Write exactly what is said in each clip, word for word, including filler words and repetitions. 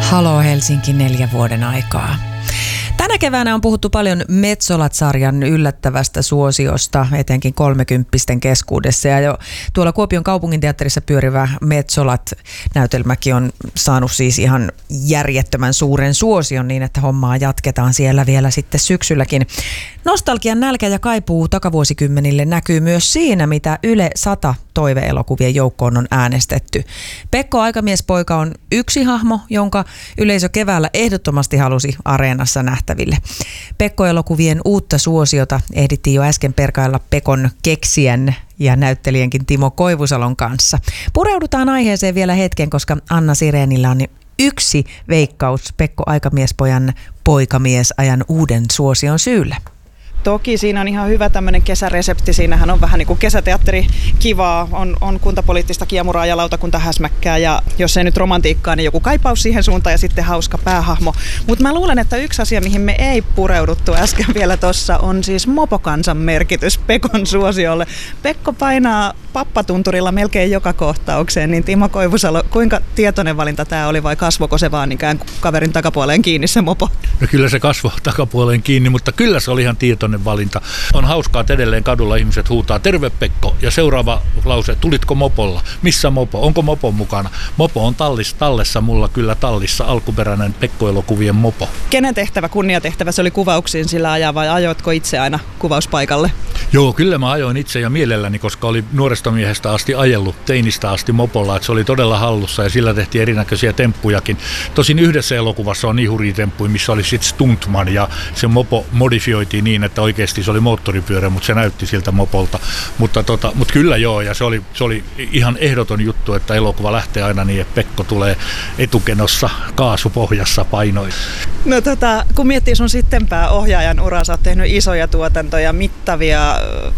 Halo Helsinki neljä vuoden aikaa. Tänä keväänä on puhuttu paljon Metsolat-sarjan yllättävästä suosiosta, etenkin kolmekymppisten keskuudessa. Ja jo tuolla Kuopion kaupunginteatterissa pyörivä Metsolat-näytelmäkin on saanut siis ihan järjettömän suuren suosion niin, että hommaa jatketaan siellä vielä sitten syksylläkin. Nostalgian nälkä ja kaipuu takavuosikymmenille näkyy myös siinä, mitä Yle sata toive-elokuvien joukkoon on äänestetty. Pekko Aikamiespoika on yksi hahmo, jonka yleisö keväällä ehdottomasti halusi areenassa nähtäville. Pekko-elokuvien uutta suosiota ehdittiin jo äsken perkailla Pekon keksijän ja näyttelijänkin Timo Koivusalon kanssa. Pureudutaan aiheeseen vielä hetken, koska Anna Sirenillä on yksi veikkaus Pekko Aikamiespojan poikamiesajan uuden suosion syyllä. Toki siinä on ihan hyvä tämmöinen kesäresepti. Siinähän on vähän niin kuin kesäteatteri kivaa, on, on kuntapoliittista kiemuraa ja lautakunta häsmäkkää ja jos ei nyt romantiikkaa, niin joku kaipaus siihen suuntaan ja sitten hauska päähahmo. Mutta mä luulen, että yksi asia, mihin me ei pureuduttu äsken vielä tossa, on siis mopokansan merkitys Pekon suosiolle. Pekko painaa pappatunturilla melkein joka kohtaukseen, niin Timo Koivusalo, kuinka tietoinen valinta tämä oli vai kasvoiko se vaan ikään kuin kaverin takapuoleen kiinni se mopo? No kyllä se kasvoi takapuoleen kiinni, mutta kyllä se oli ihan tietoinen valinta. On hauskaa, että edelleen kadulla ihmiset huutaa, terve Pekko, ja seuraava lause, tulitko mopolla? Missä mopo? Onko mopo mukana? Mopo on tallis, tallessa, mulla kyllä tallissa, alkuperäinen Pekko-elokuvien mopo. Kenen tehtävä, kunniatehtävä se oli kuvauksiin sillä ajaa vai ajoitko itse aina kuvauspaikalle? Joo, kyllä mä ajoin itse ja mielelläni, koska oli nuoresta miehestä asti ajellut, teinistä asti mopolla, että se oli todella hallussa ja sillä tehtiin erinäköisiä temppujakin. Tosin yhdessä elokuvassa on niin hurjia temppuja, missä oli sitten stuntman ja se mopo modifioitiin niin, että oikeasti se oli moottoripyörä, mutta se näytti siltä mopolta. Mutta, tota, mutta kyllä joo, ja se oli, se oli ihan ehdoton juttu, että elokuva lähtee aina niin, että Pekko tulee etukenossa kaasupohjassa painoin. No tota, kun miettii sun sittenpää ohjaajan uraa, sä oot tehnyt isoja tuotantoja, mittavia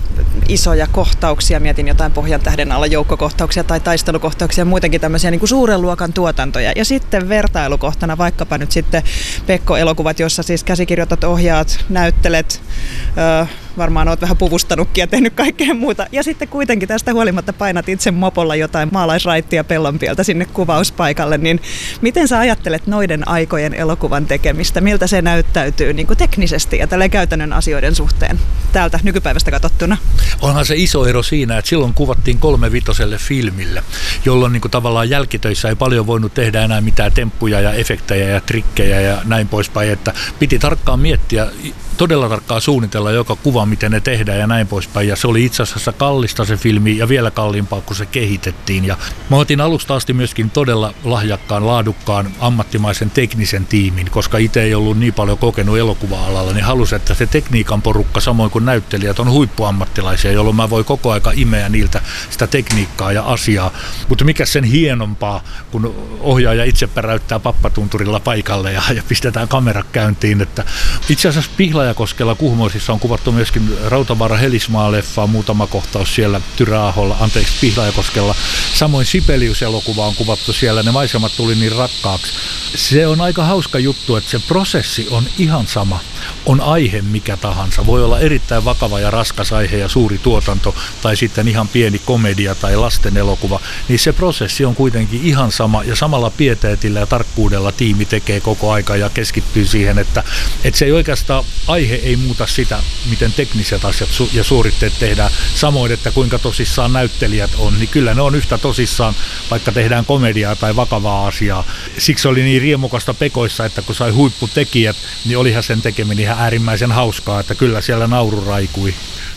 isoja kohtauksia, mietin jotain Pohjan tähden alla joukkokohtauksia tai taistelukohtauksia, muutenkin tämmöisiä niin kuin suuren luokan tuotantoja. Ja sitten vertailukohtana vaikkapa nyt sitten Pekko-elokuvat, jossa siis käsikirjoitat, ohjaat, näyttelet, öö, varmaan oot vähän puvustanutkin ja tehnyt kaikkea muuta. Ja sitten kuitenkin tästä huolimatta painat itse mopolla jotain maalaisraittia Pellonpieltä sinne kuvauspaikalle, niin miten sä ajattelet noiden aikojen elokuvan tekemistä? Miltä se näyttäytyy niin kuin teknisesti ja tällä käytännön asioiden suhteen täältä nykypäivästä katsottuna? Onhan se iso ero siinä, että silloin kuvattiin kolmevitoselle filmille, jolloin niin kuin tavallaan jälkitöissä ei paljon voinut tehdä enää mitään temppuja ja efektejä ja trikkejä ja näin poispäin, että piti tarkkaan miettiä, todella tarkkaan suunnitella joka kuva, miten ne tehdään ja näin poispäin. Ja se oli itse asiassa kallista se filmi ja vielä kalliimpaa, kun se kehitettiin. Ja mä otin alusta asti myöskin todella lahjakkaan, laadukkaan, ammattimaisen teknisen tiimin, koska itse ei ollut niin paljon kokenut elokuva-alalla, niin halusin, että se tekniikan porukka, samoin kuin näyttelijät, on huippuammattilaisia, jolloin mä voin koko aika imeä niiltä sitä tekniikkaa ja asiaa. Mutta mikä sen hienompaa, kun ohjaaja itse päräyttää pappatunturilla paikalle ja, ja pistetään kamera käyntiin. Että itse asiassa Pihlajakoskella Kuhmoisissa on kuvattu myöskin Rautavaara-Helismaa-leffaa, muutama kohtaus siellä Tyrääholla, anteeksi Pihlajakoskella. Samoin Sibelius-elokuva on kuvattu siellä, ne maisemat tuli niin rakkaaksi. Se on aika hauska juttu, että se prosessi on ihan sama. On aihe mikä tahansa. Voi olla erittäin vakava ja raskas aihe ja suuri tuotanto tai sitten ihan pieni komedia tai lasten elokuva. Niin se prosessi on kuitenkin ihan sama ja samalla pieteetillä ja tarkkuudella tiimi tekee koko aika ja keskittyy siihen, että, että se ei oikeastaan aihe ei muuta sitä, miten tekniset asiat ja suoritteet tehdään. Samoin, että kuinka tosissaan näyttelijät on, niin kyllä ne on yhtä tosissaan, vaikka tehdään komediaa tai vakavaa asiaa. Siksi oli niin riemukasta Pekoissa, että kun sai huipputekijät, niin olihan sen tekeminen ihan äärimmäisen hauskaa, että kyllä siellä nauru raikui.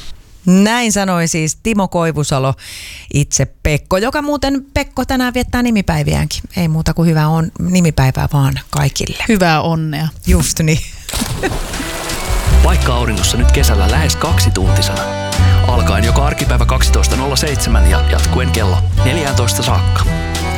Näin sanoi siis Timo Koivusalo, itse Pekko, joka muuten Pekko tänään viettää nimipäiviäänkin. Ei muuta kuin hyvää on nimipäivää vaan kaikille. Hyvää onnea. Just niin. Paikka auringossa nyt kesällä lähes kaksituntisena. Alkaen joka arkipäivä kaksitoista nolla seitsemän ja jatkuen kello neljätoista saakka.